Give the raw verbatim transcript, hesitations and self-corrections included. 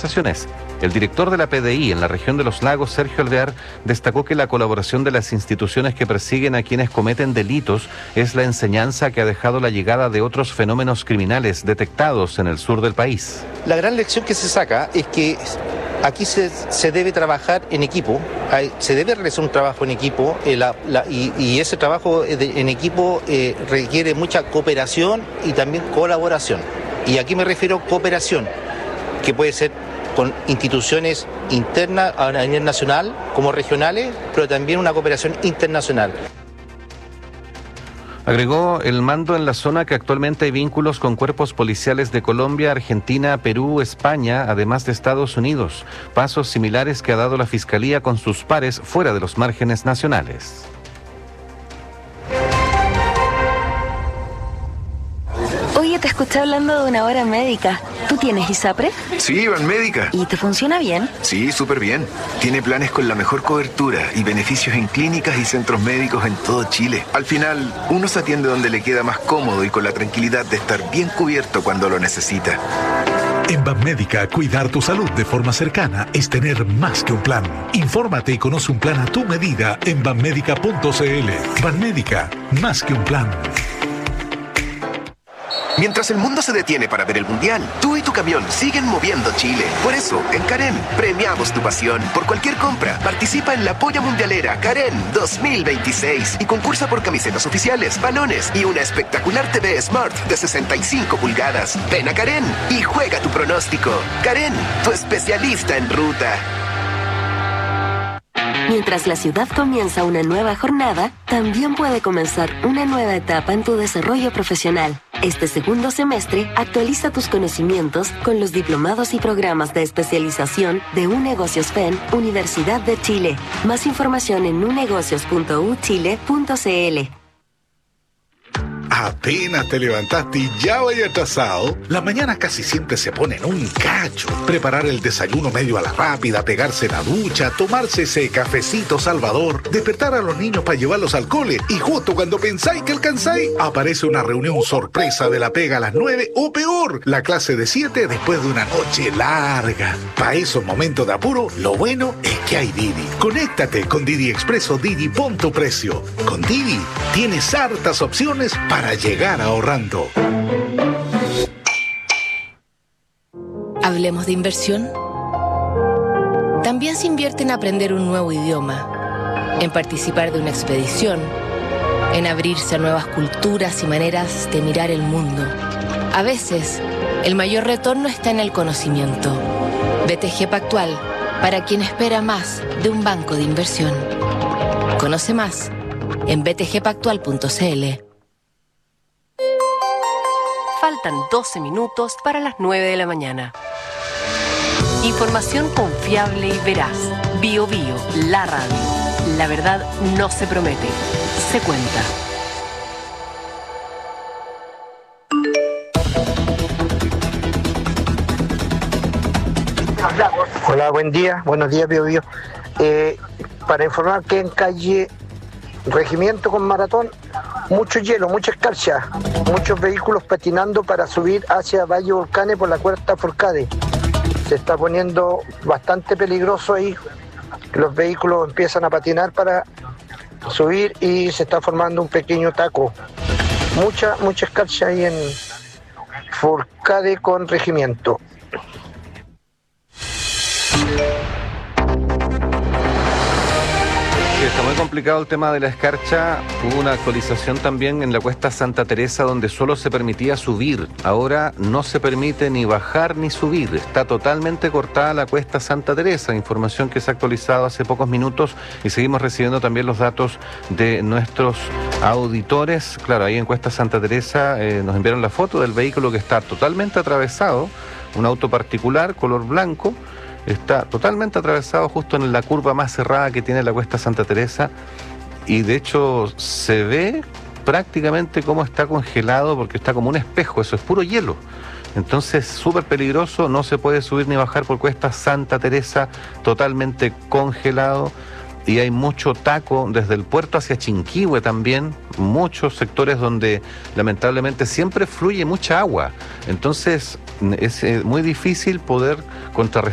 conversaciones. El director de la P D I en la región de los Lagos, Sergio Alvear, destacó que la colaboración de las instituciones que persiguen a quienes cometen delitos es la enseñanza que ha dejado la llegada de otros fenómenos criminales detectados en el sur del país. La gran lección que se saca es que aquí se, se debe trabajar en equipo, hay, se debe realizar un trabajo en equipo eh, la, la, y, y ese trabajo de, en equipo eh, requiere mucha cooperación y también colaboración. Y aquí me refiero a cooperación, que puede ser con instituciones internas a nivel nacional como regionales, pero también una cooperación internacional. Agregó el mando en la zona que actualmente hay vínculos con cuerpos policiales de Colombia, Argentina, Perú, España, además de Estados Unidos. Pasos similares que ha dado la Fiscalía con sus pares fuera de los márgenes nacionales. Oye, te escuché hablando de una hora médica. ¿Tú tienes ISAPRE? Sí, Banmédica. ¿Y te funciona bien? Sí, súper bien. Tiene planes con la mejor cobertura y beneficios en clínicas y centros médicos en todo Chile. Al final, uno se atiende donde le queda más cómodo y con la tranquilidad de estar bien cubierto cuando lo necesita. En Banmédica, cuidar tu salud de forma cercana es tener más que un plan. Infórmate y conoce un plan a tu medida en banmédica punto c l. Banmédica, más que un plan. Mientras el mundo se detiene para ver el Mundial, tú y tu camión siguen moviendo Chile. Por eso, en Karen, premiamos tu pasión. Por cualquier compra, participa en la Polla Mundialera Karen dos mil veintiséis y concursa por camisetas oficiales, balones y una espectacular T V Smart de sesenta y cinco pulgadas. Ven a Karen y juega tu pronóstico. Karen, tu especialista en ruta. Mientras la ciudad comienza una nueva jornada, también puede comenzar una nueva etapa en tu desarrollo profesional. Este segundo semestre, actualiza tus conocimientos con los diplomados y programas de especialización de UNegocios F E N, Universidad de Chile. Más información en unegocios punto u chile punto c l. Apenas te levantaste y ya vaya atrasado. Las mañanas casi siempre se ponen un cacho. Preparar el desayuno medio a la rápida, pegarse la ducha, tomarse ese cafecito salvador, despertar a los niños para llevarlos al cole y justo cuando pensáis que alcanzáis, aparece una reunión sorpresa de la pega a las nueve o peor, la clase de siete después de una noche larga. Para esos momentos de apuro, lo bueno es que hay Didi. Conéctate con Didi Expreso Didi Pon tu Precio. Con Didi tienes hartas opciones para llegar ahorrando. Hablemos de inversión. También se invierte en aprender un nuevo idioma, en participar de una expedición, en abrirse a nuevas culturas y maneras de mirar el mundo. A veces, el mayor retorno está en el conocimiento. B T G Pactual, para quien espera más de un banco de inversión. Conoce más en b t g pactual punto c l. Faltan doce minutos para las nueve de la mañana. Información confiable y veraz. Bio Bio, la radio. La verdad no se promete, se cuenta. Hola, buen día. Buenos días, Bio Bio. Eh, para informar que en calle Regimiento con Maratón, mucho hielo, mucha escarcha, muchos vehículos patinando para subir hacia Valle Volcanes por la cuarta Forcade. Se está poniendo bastante peligroso ahí. Los vehículos empiezan a patinar para subir y se está formando un pequeño taco. Mucha, mucha escarcha ahí en Forcade con Regimiento. Está muy complicado el tema de la escarcha. Hubo una actualización también en la cuesta Santa Teresa donde solo se permitía subir. Ahora no se permite ni bajar ni subir. Está totalmente cortada la cuesta Santa Teresa. Información que se ha actualizado hace pocos minutos y seguimos recibiendo también los datos de nuestros auditores. Claro, ahí en cuesta Santa Teresa eh, nos enviaron la foto del vehículo que está totalmente atravesado. Un auto particular, color blanco. Está totalmente atravesado justo en la curva más cerrada que tiene la cuesta Santa Teresa y de hecho se ve prácticamente cómo está congelado porque está como un espejo, eso es puro hielo. Entonces súper peligroso, no se puede subir ni bajar por cuesta Santa Teresa, totalmente congelado. Y hay mucho taco desde el puerto hacia Chinquihue también, muchos sectores donde lamentablemente siempre fluye mucha agua. Entonces es muy difícil poder contrarrestar